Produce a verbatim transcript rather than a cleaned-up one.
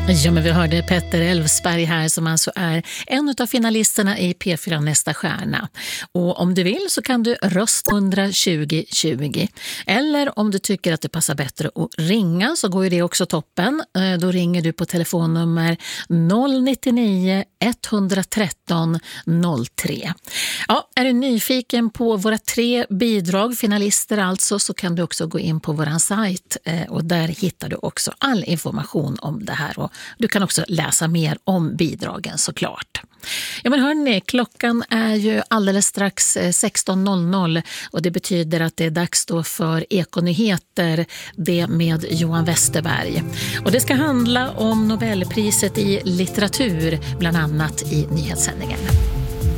Ja, men vi hörde Petter Elfsberg här som alltså är en av finalisterna i P fyra Nästa stjärna. Och om du vill så kan du rösta hundra tjugo tjugo. Eller om du tycker att det passar bättre att ringa så går ju det också toppen. Då ringer du på telefonnummer noll nio nio ett ett tre noll tre. Ja, är du nyfiken på våra tre bidrag, finalister alltså, så kan du också gå in på våran sajt och där hittar du också all information om det här och du kan också läsa mer om bidragen såklart. Ja, men hörni, klockan är ju alldeles strax sexton noll noll och det betyder att det är dags då för Ekonyheter, det med Johan Westerberg. Och det ska handla om Nobelpriset i litteratur, bland annat i nyhetssändningen.